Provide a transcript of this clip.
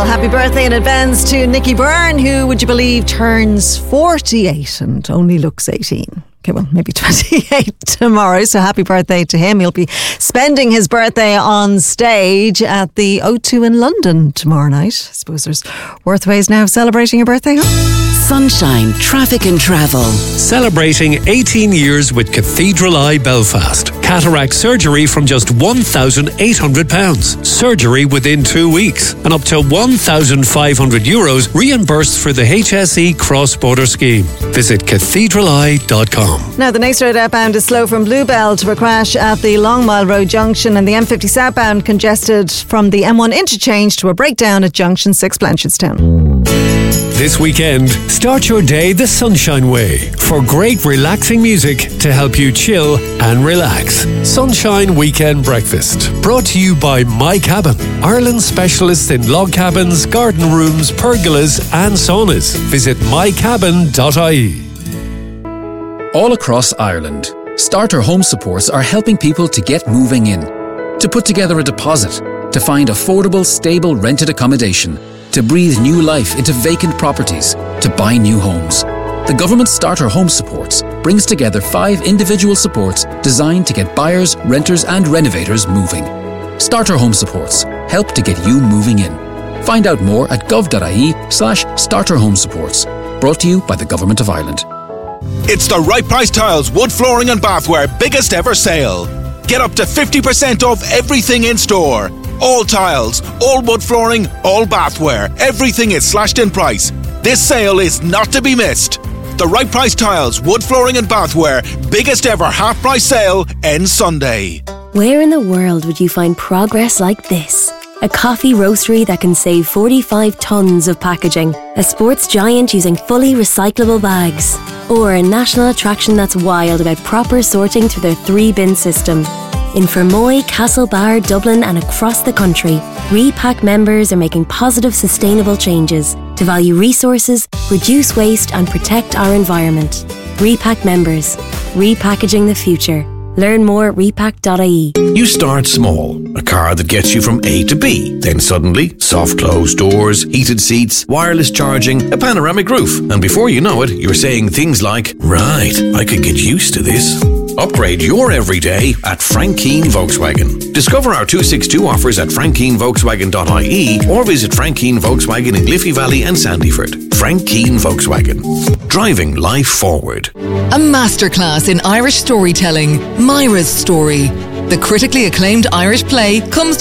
Well, happy birthday in advance to Nicky Byrne, who, would you believe, turns 48 and only looks 18. Okay, well, maybe 28 tomorrow, so happy birthday to him. He'll be spending his birthday on stage at the O2 in London tomorrow night. I suppose there's worth ways now of celebrating your birthday, huh? Sunshine, Traffic and Travel. Celebrating 18 years with Cathedral Eye Belfast. Cataract surgery from just £1,800. Surgery within 2 weeks. And up to €1,500 reimbursed for the HSE cross-border scheme. Visit cathedraleye.com. Now, the next road outbound is slow from Bluebell to a crash at the Long Mile Road junction, and the M50 southbound congested from the M1 interchange to a breakdown at junction 6 Blanchardstown. This weekend, start your day the Sunshine way for great relaxing music to help you chill and relax. Sunshine Weekend Breakfast, brought to you by My Cabin, Ireland's specialist in log cabins, garden rooms, pergolas and saunas. Visit mycabin.ie. All across Ireland, Starter Home Supports are helping people to get moving in, to put together a deposit, to find affordable, stable rented accommodation, to breathe new life into vacant properties, to buy new homes. The government Starter Home Supports brings together 5 individual supports designed to get buyers, renters and renovators moving. Starter Home Supports help to get you moving in. Find out more at gov.ie/Starter Home Supports. Brought to you by the Government of Ireland. It's the Right Price Tiles wood flooring and bathware biggest ever sale. Get up to 50% off everything in store. All tiles, all wood flooring, all bathware. Everything is slashed in price. This sale is not to be missed. The Right Price Tiles wood flooring and bathware biggest ever half price sale ends Sunday. Where in the world would you find progress like this? A coffee roastery that can save 45 tonnes of packaging. A sports giant using fully recyclable bags. Or a national attraction that's wild about proper sorting through their 3-bin system. In Fermoy, Castlebar, Dublin and across the country, Repack members are making positive, sustainable changes to value resources, reduce waste and protect our environment. Repack members. Repackaging the future. Learn more at repack.ie. You start small. A car that gets you from A to B. Then suddenly, soft closed doors, heated seats, wireless charging, a panoramic roof. And before you know it, you're saying things like, right, I could get used to this. Upgrade your everyday at Frank Keane Volkswagen. Discover our 262 offers at frankkeenvolkswagen.ie or visit Frank Keane Volkswagen in Liffey Valley and Sandyford. Frank Keane Volkswagen. Driving life forward. A masterclass in Irish storytelling, Myra's Story. The critically acclaimed Irish play comes